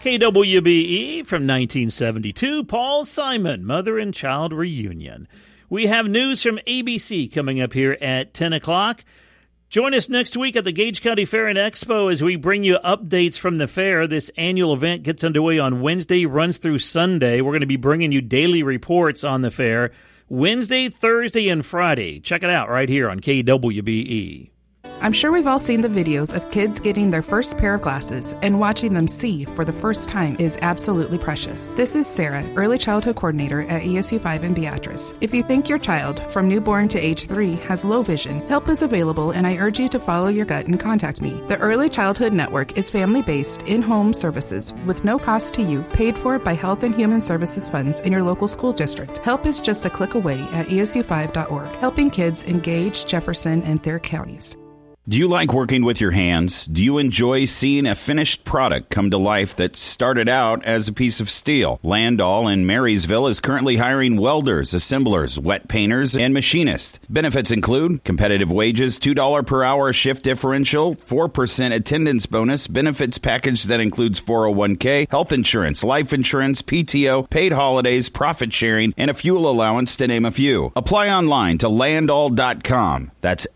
KWBE from 1972, Paul Simon, Mother and Child Reunion. We have news from ABC coming up here at 10 o'clock. Join us next week at the Gage County Fair and Expo as we bring you updates from the fair. This annual event gets underway on Wednesday, runs through Sunday. We're going to be bringing you daily reports on the fair Wednesday, Thursday, and Friday. Check it out right here on KWBE. I'm sure we've all seen the videos of kids getting their first pair of glasses, and watching them see for the first time is absolutely precious. This is Sarah, Early Childhood Coordinator at ESU 5 in Beatrice. If you think your child, from newborn to age 3, has low vision, help is available, and I urge you to follow your gut and contact me. The Early Childhood Network is family-based, in-home services with no cost to you, paid for by Health and Human Services funds in your local school district. Help is just a click away at esu5.org, helping kids in Gage, Jefferson, and Thayer counties. Do you like working with your hands? Do you enjoy seeing a finished product come to life that started out as a piece of steel? Landall in Marysville is currently hiring welders, assemblers, wet painters, and machinists. Benefits include competitive wages, $2 per hour shift differential, 4% attendance bonus, benefits package that includes 401k, health insurance, life insurance, PTO, paid holidays, profit sharing, and a fuel allowance, to name a few. Apply online to landall.com. That's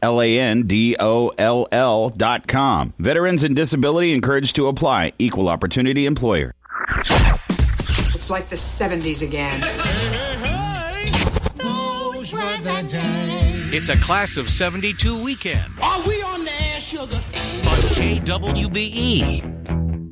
LANDOLL.com. Veterans and disability encouraged to apply. Equal opportunity employer. It's like the 70s again. Those were the days. It's a class of 72 weekend. Are we on the air, sugar? On KWBE.